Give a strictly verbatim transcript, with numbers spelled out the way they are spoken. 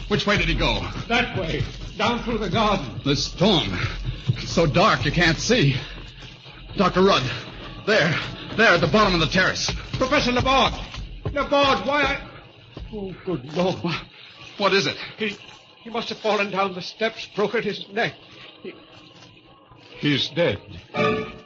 Which way did he go? That way. Down through the garden. The storm. It's so dark you can't see. Doctor Rudd. There. There at the bottom of the terrace. Professor Laborde. Laborde, why I... Oh, good Lord. What is it? He he must have fallen down the steps, broken his neck. He, he's dead.